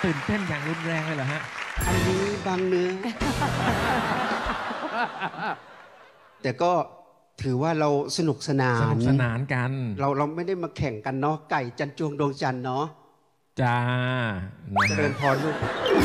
ตื่นเต้นอย่างรุนแรงเลยเหรอฮะอันนี้บางเนื้อ แต่ก็ถือว่าเราสนุกสนานกันเราไม่ได้มาแข่งกันเนาะไก่จันจวงดวงจันทร์เนาะจ้าเจริญพรลูก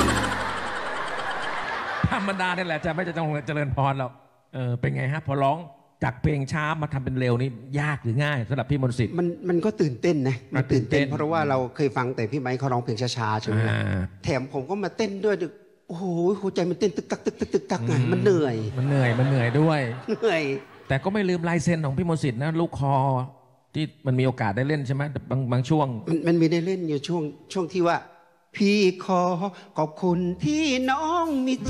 ธรรมดาเนี่ยแหละจะไม่จะต้องเจริญพรหรอกเป็นไงฮะพอร้องจากเพลงช้ามาทำเป็นเร็วนี่ยากหรือง่ายสำหรับพี่มนต์สิทธิ์มันก็ตื่นเต้นนะมันตื่นเต้นเพราะว่าเราเคยฟังแต่พี่ไมค์เขาร้องเพลงช้าๆใช่ไหมแถมผมก็มาเต้นด้วยโอ้โหหัวใจมันเต้นตึกตักตึกตึกตึกตักไงมันเหนื่อยด้วยเหนื่อยแต่ก็ไม่ลืมลายเซ็นของพี่มนต์สิทธิ์นะลูกคอที่มันมีโอกาสได้เล่นใช่ไหมบางช่วงมันมีได้เล่นอยู่ช่วงที่ว่าพี่ขอขอบคุณที่น้องมีใจ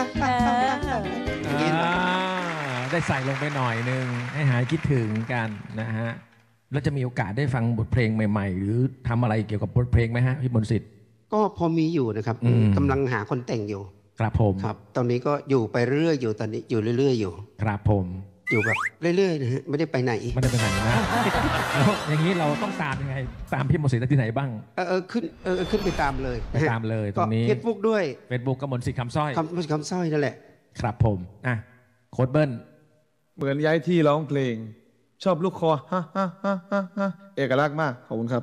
ได้ใส่ลงไปหน่อยนึงให้หายคิดถึงกันนะฮะแล้วจะมีโอกาสได้ฟังบทเพลงใหม่ๆหรือทำอะไรเกี่ยวกับบทเพลงไหมฮะพี่มนต์สิทธิ์ก็พอมีอยู่นะครับกำลังหาคนแต่งอยู่ครับผมครับตอนนี้ก็อยู่ไปเรื่อยอยู่ตอนนี้อยู่เรื่อยๆอยู่ครับผมอยู่แบบเรื่อยๆนะฮะไม่ได้ไปไหนนะแล้วอย่างนี้เราต้องตามยังไงตามพี่มนต์สิทธิ์ที่ไหนบ้างขึ้นไปตามเลยตรงนี้เฟซบุ๊กด้วยเฟซบุ๊กก็มนต์สิทธิ์คำสร้อยคำสร้อยนั่นแหละครับผมโค้ดเบิ้ลเหมือนย้ายที่ร้องเพลงชอบลูกคอฮ่าฮ่าฮ่าฮ่าเอกลักษณ์มากขอบคุณครับ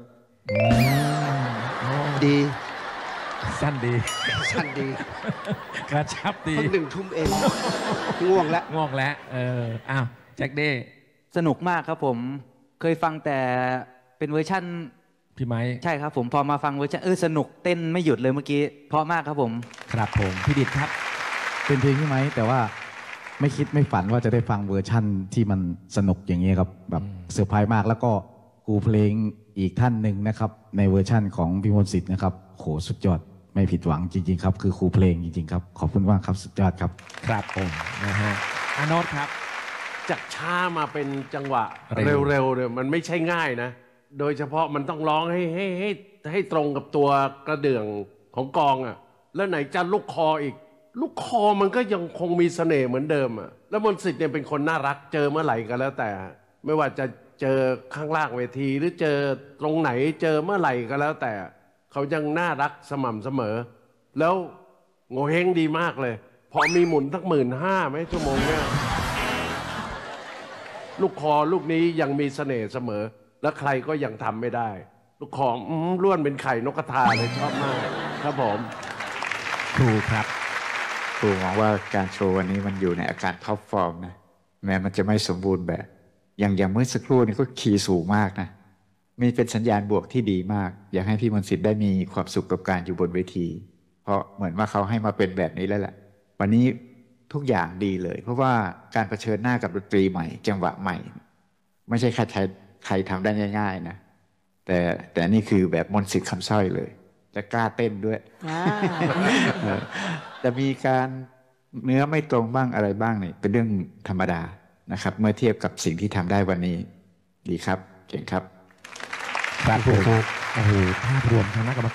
ดีสั้นดีกระชับดี 1 ทุ่มเองง่วงแล้วอ้าวแจ็คเด้สนุกมากครับผมเคยฟังแต่เป็นเวอร์ชั่นพี่ไม้ใช่ครับผมพอมาฟังเวอร์ชันสนุกเต้นไม่หยุดเลยเมื่อกี้เพราะมากครับผมครับผมพี่ดิษครับเป็นเพลงพี่ไม้แต่ว่าไม่คิดไม่ฝันว่าจะได้ฟังเวอร์ชั่นที่มันสนุกอย่างนี้ครับแบบเซอร์ไพรส์มากแล้วก็ครูเพลงอีกท่านหนึ่งนะครับในเวอร์ชั่นของพี่มนต์สิทธิ์นะครับโหสุดยอดไม่ผิดหวังจริงๆครับคือครูเพลงจริงๆครับขอบคุณมากครับสุดยอดครับครับผมนะฮะอาโนตครับจากช้ามาเป็นจังหวะเร็วๆเนี่ยมันไม่ใช่ง่ายนะโดยเฉพาะมันต้องร้องให้ตรงกับตัวกระเดื่องของกองอ่ะแล้วไหนจะลูกคออีกลูกคอมันก็ยังคงมีเสน่ห์เหมือนเดิมอ่ะแล้วมนต์สิทธิ์เนี่ยเป็นคนน่ารักเจอเมื่อไหร่ก็แล้วแต่ไม่ว่าจะเจอข้างล่างเวทีหรือเจอตรงไหนเจอเมื่อไหร่ก็แล้วแต่เขายังน่ารักสม่ำเสมอแล้วโง่เฮงดีมากเลยพอมีหมุนทั้ง15,000ไหมชั่วโมงเนี่ยลูกคอลูกนี้ยังมีเสน่ห์เสมอและใครก็ยังทำไม่ได้ลูกคอล้วนเป็นไข่นกกระทาเลยชอบมากครับผมครูครับครูมองว่าการโชว์วันนี้มันอยู่ในอาการท็อปฟอร์มนะแม้มันจะไม่สมบูรณ์แบบอย่างเมื่อสักครู่นี่ก็คีย์สูงมากนะมีเป็นสัญญาณบวกที่ดีมากอยากให้พี่มนต์สิทธิ์ได้มีความสุขกับการอยู่บนเวทีเพราะเหมือนว่าเขาให้มาเป็นแบบนี้แล้วแหละวันนี้ทุกอย่างดีเลยเพราะว่าการเผชิญหน้ากับดนตรีใหม่จังหวะใหม่ไม่ใช่ใครทำได้ง่ายๆนะแต่นี่คือแบบมนต์สิทธิ์คำสร้อยเลยจะกล้าเต้นด้วยจะมีการเนื้อไม่ตรงบ้างอะไรบ้างนี่เป็นเรื่องธรรมดานะครับเมื่อเทียบกับสิ่งที่ทำได้วันนี้ดีครับเก่งครับครับผมโอ้โหภาพรวมคณะกรรมการ